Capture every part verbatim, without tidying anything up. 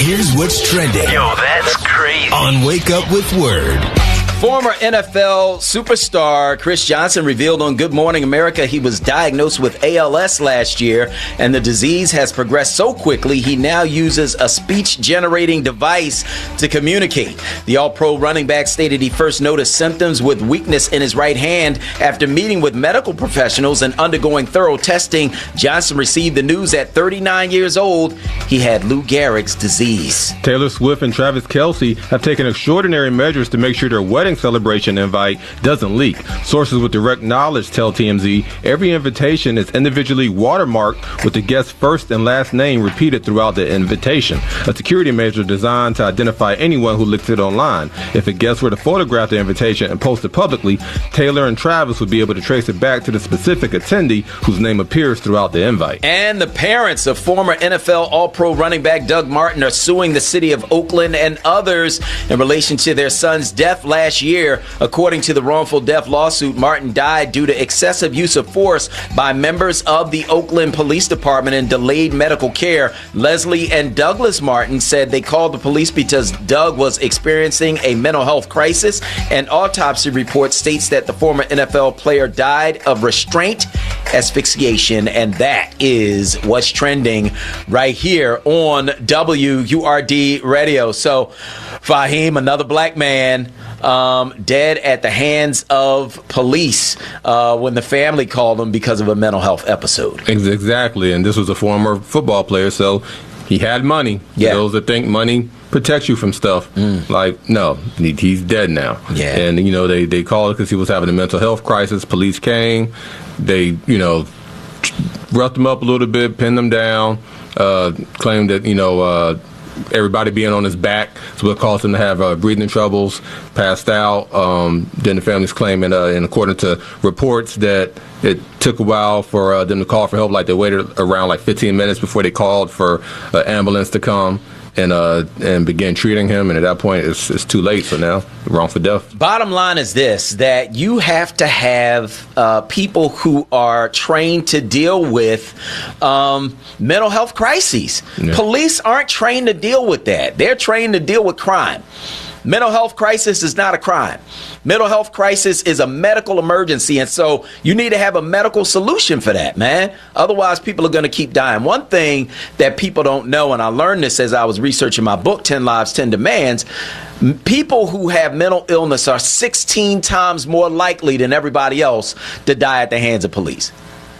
Here's what's trending. Yo, that's crazy. On Wake Up with Word. Former N F L superstar Chris Johnson revealed on Good Morning America he was diagnosed with A L S last year, and the disease has progressed so quickly he now uses a speech-generating device to communicate. The All-Pro running back stated he first noticed symptoms with weakness in his right hand after meeting with medical professionals and undergoing thorough testing. Johnson received the news at thirty-nine years old he had Lou Gehrig's disease. Taylor Swift and Travis Kelce have taken extraordinary measures to make sure their wedding celebration invite doesn't leak. Sources with direct knowledge tell T M Z every invitation is individually watermarked with the guest's first and last name repeated throughout the invitation, a security measure designed to identify anyone who leaks it online. If a guest were to photograph the invitation and post it publicly, Taylor and Travis would be able to trace it back to the specific attendee whose name appears throughout the invite. And the parents of former N F L All-Pro running back Doug Martin are suing the city of Oakland and others in relation to their son's death last year. According to the wrongful death lawsuit, Martin died due to excessive use of force by members of the Oakland Police Department and delayed medical care. Leslie and Douglas Martin said they called the police because Doug was experiencing a mental health crisis. An autopsy report states that the former N F L player died of restraint asphyxiation, and that is what's trending right here on W U R D Radio. So, Fahim, another black man, um, dead at the hands of police uh, when the family called him because of a mental health episode. Exactly, and this was a former football player, so he had money. Yeah. Those that think money protects you from stuff, mm. like, no, he, he's dead now. Yeah. And, you know, they, they called it because he was having a mental health crisis. Police came. They, you know, roughed him up a little bit, pinned him down, uh, claimed that, you know, uh, everybody being on his back is what caused him to have uh, breathing troubles, passed out. Um, then the family's claiming, uh, and according to reports, that it took a while for uh, them to call for help. Like, they waited around like fifteen minutes before they called for an ambulance to come and uh, and begin treating him. And at that point, it's, it's too late. So now, wrongful death. Bottom line is this, that you have to have uh, people who are trained to deal with um, mental health crises. Yeah. Police aren't trained to deal with that. They're trained to deal with crime. Mental health crisis is not a crime. Mental health crisis is a medical emergency, and so you need to have a medical solution for that, man. Otherwise, people are going to keep dying. One thing that people don't know, and I learned this as I was researching my book, ten Lives, ten Demands, people who have mental illness are sixteen times more likely than everybody else to die at the hands of police.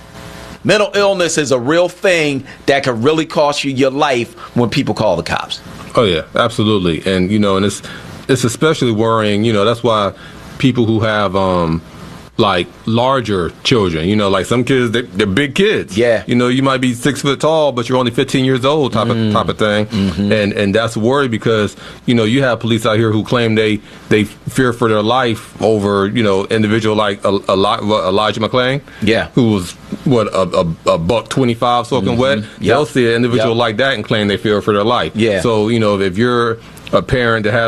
Mental illness is a real thing that could really cost you your life when people call the cops. Oh, yeah, absolutely. And, you know, and it's it's especially worrying, you know, that's why people who have, um, like, larger children, you know, like some kids, they're, they're big kids. Yeah. You know, you might be six foot tall, but you're only fifteen years old type mm. of type of thing. Mm-hmm. And and that's a worry because, you know, you have police out here who claim they, they fear for their life over, you know, individual like a, a, Elijah McClain. Yeah. Who was, what, a, a, a buck twenty-five soaking mm-hmm. wet. Yep. They'll see an individual yep. like that and claim they fear for their life. Yeah. So, you know, if you're a parent that has